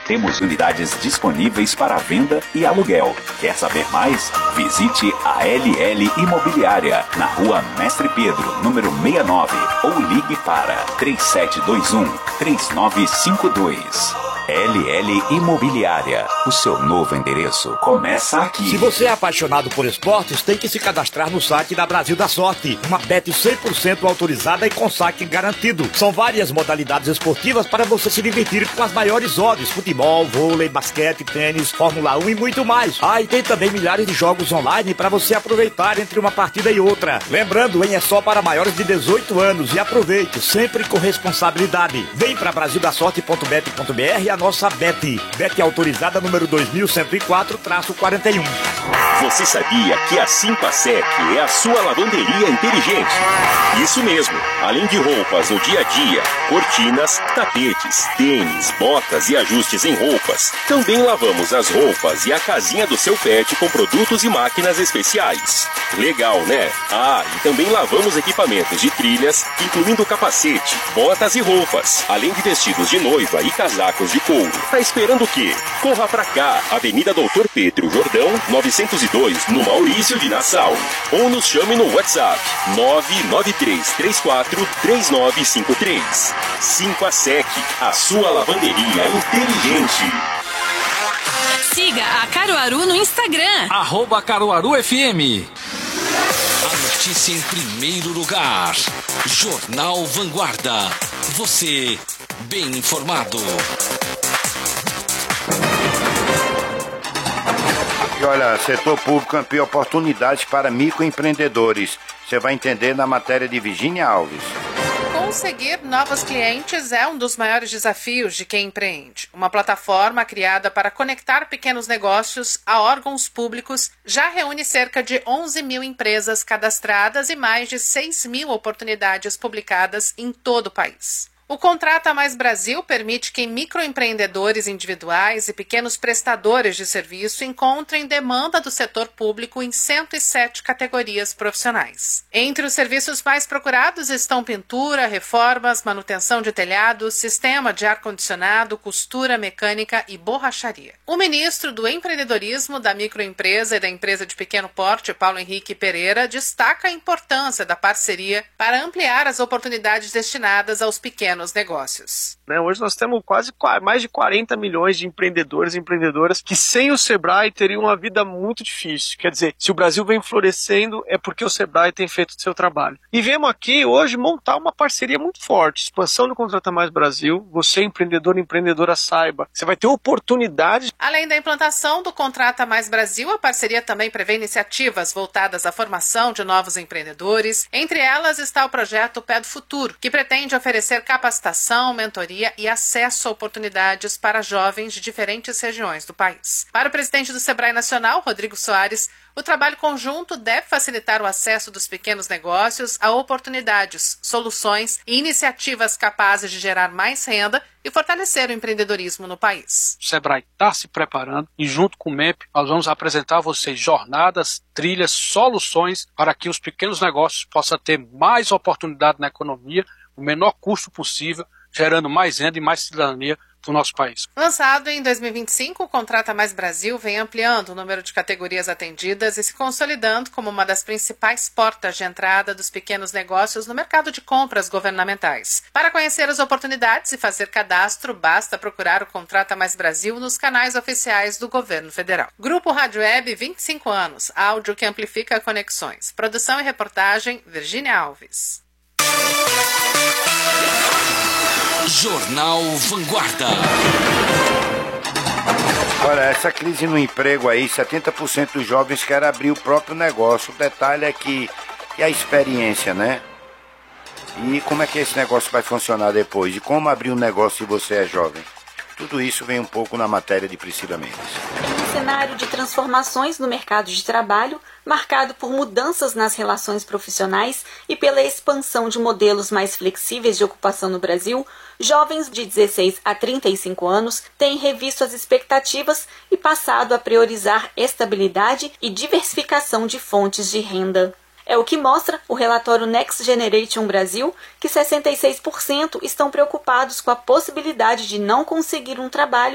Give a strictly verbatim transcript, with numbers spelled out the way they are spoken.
Temos unidades disponíveis para venda e aluguel. Quer saber mais? Visite a L L Imobiliária, na Rua Mestre Pedro, número sessenta e nove, ou ligue para três sete dois um, três nove cinco dois. L L Imobiliária, o seu novo endereço começa aqui. Se você é apaixonado por esportes, tem que se cadastrar no site da Brasil da Sorte. Uma bet cem por cento autorizada e com saque garantido. São várias modalidades esportivas para você se divertir com as maiores odds: futebol, vôlei, basquete, tênis, Fórmula um e muito mais. Ah, e tem também milhares de jogos online para você aproveitar entre uma partida e outra. Lembrando, hein, é só para maiores de dezoito anos e aproveite, sempre com responsabilidade. Vem para brasil da sorte ponto bet ponto br e a nossa bet. Bet autorizada número dois mil cento e quatro traço quarenta e um. Você sabia que a Simpasec é a sua lavanderia inteligente? Isso mesmo. Além de roupas no dia a dia, cortinas, tapetes, tênis, botas e ajustes em roupas, também lavamos as roupas e a casinha do seu pet com produtos e máquinas especiais. Legal, né? Ah, e também lavamos equipamentos de trilhas, incluindo capacete, botas e roupas, além de vestidos de noiva e casacos de couro. Tá esperando o quê? Corra pra cá, Avenida Doutor Pedro Jordão, novecentos e dois, no Maurício de Nassau. Ou nos chame no WhatsApp nove nove três três quatro três nove cinco três. Simpasec, a sua lavanderia inteligente. Siga a Caruaru no Instagram. Arroba Caruaru F M. A notícia em primeiro lugar. Jornal Vanguarda. Você bem informado. E olha, setor público amplia oportunidades para microempreendedores. Você vai entender na matéria de Virgínia Alves. Conseguir novos clientes é um dos maiores desafios de quem empreende. Uma plataforma criada para conectar pequenos negócios a órgãos públicos já reúne cerca de onze mil empresas cadastradas e mais de seis mil oportunidades publicadas em todo o país. O Contrata Mais Brasil permite que microempreendedores individuais e pequenos prestadores de serviço encontrem demanda do setor público em cento e sete categorias profissionais. Entre os serviços mais procurados estão pintura, reformas, manutenção de telhados, sistema de ar-condicionado, costura mecânica e borracharia. O ministro do Empreendedorismo, da Microempresa e da Empresa de Pequeno Porte, Paulo Henrique Pereira, destaca a importância da parceria para ampliar as oportunidades destinadas aos pequenos nos negócios. Né, hoje nós temos quase mais de quarenta milhões de empreendedores e empreendedoras que sem o Sebrae teriam uma vida muito difícil. Quer dizer, se o Brasil vem florescendo é porque o Sebrae tem feito o seu trabalho. E viemos aqui hoje montar uma parceria muito forte. Expansão do Contrata Mais Brasil. Você, empreendedor e empreendedora, saiba. Você vai ter oportunidades. Além da implantação do Contrata Mais Brasil, a parceria também prevê iniciativas voltadas à formação de novos empreendedores. Entre elas está o projeto Pé do Futuro, que pretende oferecer capacitação capacitação, mentoria e acesso a oportunidades para jovens de diferentes regiões do país. Para o presidente do Sebrae Nacional, Rodrigo Soares, o trabalho conjunto deve facilitar o acesso dos pequenos negócios a oportunidades, soluções e iniciativas capazes de gerar mais renda e fortalecer o empreendedorismo no país. O Sebrae está se preparando e junto com o M E P nós vamos apresentar a vocês jornadas, trilhas, soluções para que os pequenos negócios possam ter mais oportunidade na economia, o menor custo possível, gerando mais renda e mais cidadania para o nosso país. Lançado em dois mil e vinte e cinco, o Contrata Mais Brasil vem ampliando o número de categorias atendidas e se consolidando como uma das principais portas de entrada dos pequenos negócios no mercado de compras governamentais. Para conhecer as oportunidades e fazer cadastro, basta procurar o Contrata Mais Brasil nos canais oficiais do governo federal. Grupo Rádio Web, vinte e cinco anos, áudio que amplifica conexões. Produção e reportagem, Virgínia Alves. Jornal Vanguarda. Olha, essa crise no emprego aí, setenta por cento dos jovens querem abrir o próprio negócio. O detalhe é que é a experiência, né? E como é que esse negócio vai funcionar depois? E como abrir um negócio se você é jovem? Tudo isso vem um pouco na matéria de Priscila Mendes. Um cenário de transformações no mercado de trabalho, marcado por mudanças nas relações profissionais e pela expansão de modelos mais flexíveis de ocupação no Brasil, jovens de dezesseis a trinta e cinco anos têm revisto as expectativas e passado a priorizar estabilidade e diversificação de fontes de renda. É o que mostra o relatório Next Generation Brasil, que sessenta e seis por cento estão preocupados com a possibilidade de não conseguir um trabalho